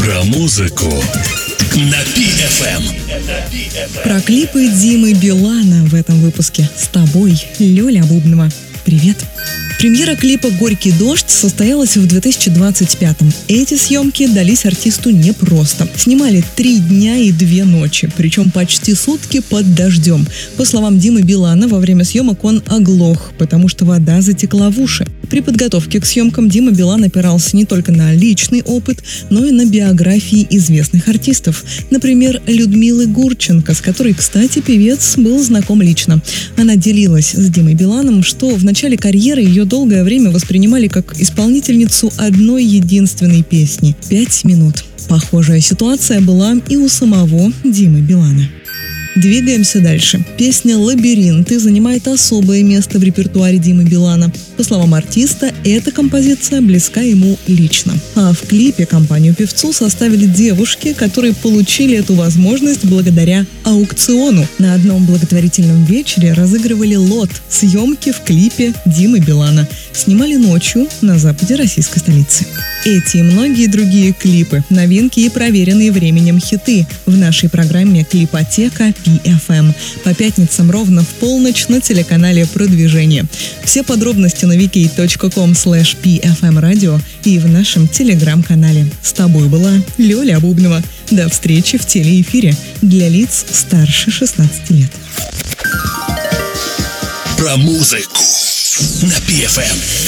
Про музыку на PFM. Про клипы Димы Билана в этом выпуске. С тобой, Лёля Бубнова. Привет. Премьера клипа «Горький дождь» состоялась в 2025-м. Эти съемки дались артисту непросто. Снимали 3 дня и 2 ночи, причем почти сутки под дождем. По словам Димы Билана, во время съемок он оглох, потому что вода затекла в уши. При подготовке к съемкам Дима Билан опирался не только на личный опыт, но и на биографии известных артистов. Например, Людмилы Гурченко, с которой, кстати, певец был знаком лично. Она делилась с Димой Биланом, что в начале карьеры ее долгое время воспринимали как исполнительницу одной единственной песни «5 минут». Похожая ситуация была и у самого Димы Билана. Двигаемся дальше. Песня «Лабиринты» занимает особое место в репертуаре Димы Билана. По словам артиста, эта композиция близка ему лично. А в клипе компанию певцу составили девушки, которые получили эту возможность благодаря аукциону. На одном благотворительном вечере разыгрывали лот. Съемки в клипе Димы Билана. Снимали ночью на западе российской столицы. Эти и многие другие клипы, новинки и проверенные временем хиты в нашей программе «Клипотека PFM» по пятницам ровно в полночь на телеканале «Продвижение». Все подробности на vk.com/PFM-радио и в нашем телеграм-канале. С тобой была Лёля Бубнова. До встречи в телеэфире для лиц старше 16 лет. Про музыку на PFM.